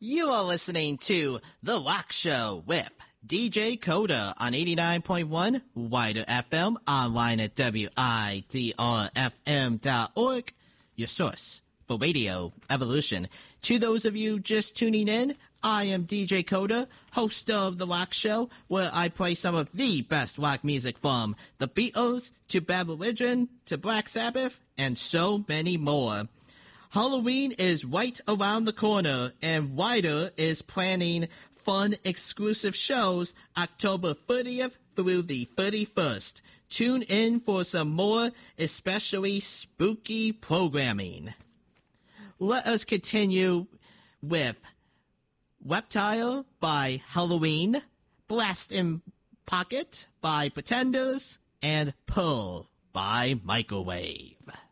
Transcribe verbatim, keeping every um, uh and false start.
You are listening to The Rock Show with D J Coda on eighty-nine point one Wider F M, online at W I D R F M dot org, your source for radio evolution. To those of you just tuning in, I am D J Coda, host of The Rock Show, where I play some of the best rock music from The Beatles to Bad Religion to Black Sabbath and so many more. Halloween is right around the corner, and Wider is planning fun exclusive shows October thirtieth through the thirty-first. Tune in for some more especially spooky programming. Let us continue with Reptile by Halloween, Blast in Pocket by Pretenders, and Pull by Microwave.